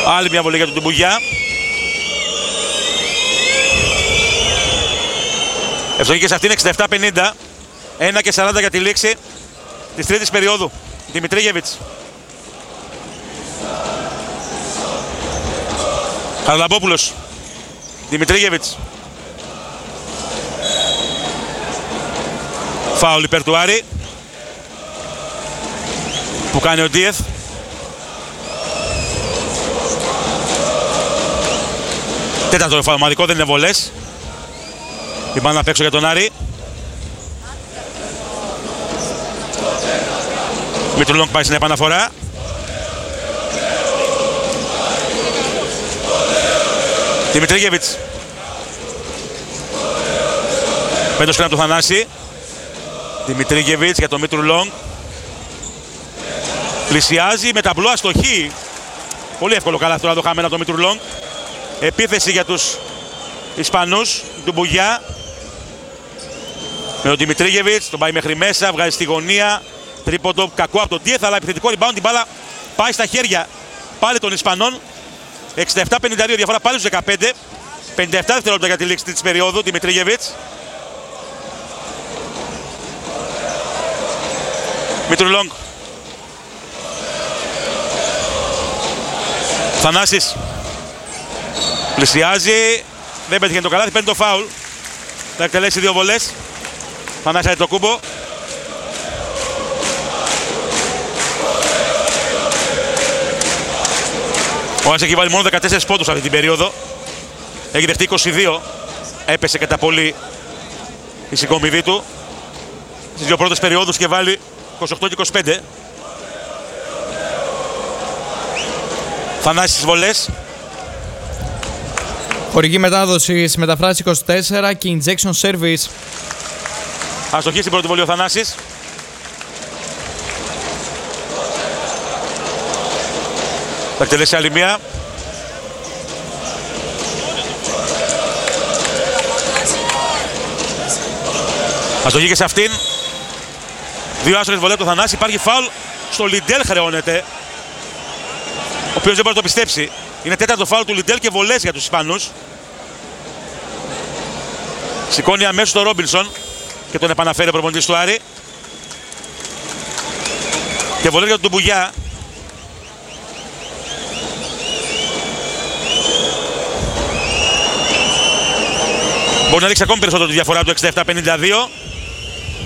Άλλη μια βολή για τον Τουμπογιά. Ευστοχή και σε αυτήν 67-50. 1:40 για τη λήξη της τρίτης περίοδου. Δημητρίγεβιτς. Χαραλαμπόπουλος. Δημητρίγεβιτς. Φάουλ υπέρ του Άρη που κάνει ο Ντίεθ. Τέταρτο φάουλ, ομαδικό, δεν είναι βολές. Η μπάλα απ' έξω για τον Άρη. Μητρουλόγκ πάει στην επαναφορά. Δημητρίγεβιτς. Πέντο σκράμ του Θανάση. Δημητρίγεβιτς για τον Μητρουλόγκ. Πλησιάζει με ταμπλό αστοχή. Πολύ εύκολο καλά τώρα το χαμένο από τον Μητρουλόγκ. Επίθεση για τους Ισπανούς. Του Μπουγιά. Με τον Δημητρίγεβιτς. Τον πάει μέχρι μέσα. Βγάζει στη γωνία. Τρίποντο κακό από τον Ντίεθ. Αλλά επιθετικό rebound. Την μπάλα πάει στα χέρια πάλι των Ισπανών. 67-52 διαφορά πάλι στους 15. 57 δευτερόλεπτα για τη λήξη της περίοδου. Δημητρίγεβιτς. Μητρουλόγκ. Θανάσης. Πλησιάζει. Δεν πέτυχε το καλάθι. Παίρνει το φάουλ. Θα εκτελέσει δύο βολές. Θανάσης το κούμπο. Ο Άσης έχει βάλει μόνο 14 πόντους αυτή την περίοδο. Έχει δεχτεί 22. Έπεσε κατά πολύ η συγκομιδή του. Στις δύο πρώτες περιόδους και βάλει 28 και 25. Θανάσης στις βολές. Χορηγή μετάδοση μεταφράση 24 και injection service. Αστοχή στην πρώτη βολή ο Θανάσης. Θα εκτελέσει άλλη μία. Αστοχή και σε αυτήν. Δύο άστοχες βολές του Θανάση. Υπάρχει φάουλ στο Λιντέλ, χρεώνεται. Ο οποίος δεν μπορεί να το πιστέψει. Είναι τέταρτο φάουλ του Λιντέλ και βολές για τους Ισπανούς. Σηκώνει αμέσως τον Ρόμπινσον και τον επαναφέρει ο προπονητής του Άρη. Και βολές για τον Τουμπογιά. Μπορεί να ρίξει ακόμη περισσότερο τη διαφορά του 67-52.